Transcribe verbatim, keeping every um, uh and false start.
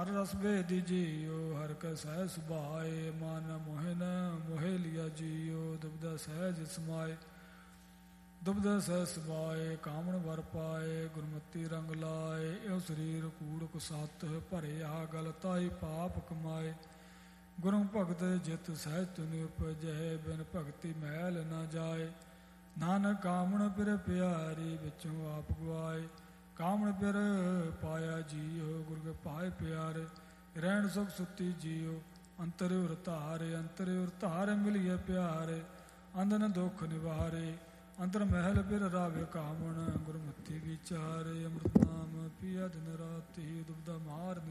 ਹਰ ਰਸ ਭੇਦੀ ਜੀਓ ਹਰ ਕੈ ਸਹਿ ਸੁਭਾਏ, ਮਨ ਮੋਹਿ ਨ ਮੋਹਿ ਲਿਆ ਜੀਓ ਦੁਬਦਾ ਸਹਿਜ ਸਮਾਏ। ਦੁਬਦਾ ਸਹਿ ਸਮਾਏ ਕਾਮਣ ਵਰ ਪਾਏ, ਗੁਰਮਤੀ ਰੰਗ ਲਾਏ। ਇਹੋ ਸਰੀਰ ਕੂੜ ਕੁਸਤ ਭਰੇ ਆ ਗਲ ਤਾਈ ਪਾਪ ਕਮਾਏ। ਗੁਰੂ ਭਗਤ ਜਿਤ ਸਹਿਜ ਤੁਨਿ ਉਪਜੈ, ਬਿਨ ਭਗਤੀ ਮੈਲ ਨ ਜਾਏ। ਨਾਨਕ ਕਾਮਣ ਪਿਰ ਪਿਆਰੀ ਵਿੱਚੋਂ ਆਪ ਗਵਾਏ। ਕਾਮਣ ਪਿਰ ਪਾਇਆ ਜੀਓ ਗੁਰ ਕੇ ਭਾਏ ਪਿਆਰੇ। ਰਹਿਣ ਸੁਖ ਸੁੱਤੀ ਜੀਓ ਅੰਤਰ ਉਰ ਧਾਰੇ, ਅੰਤਰ ਉਰ ਧਾਰੇ ਮਿਲੀਏ ਪਿਆਰੇ। ਅੰਦਨ ਦੁੱਖ ਨਿਵਾਰੇ ਅੰਤਰ ਮਹਿਲ ਪਿਰ ਰਾਵੇ ਕਾਮਣ, ਗੁਰਮੁਖੀ ਵਿਚਾਰੇ। ਅੰਮ੍ਰਿਤ ਨਾਮ ਪੀਆ ਦਿਨ ਰਾਤੀ ਦੁਬਦਾ ਮਾਰ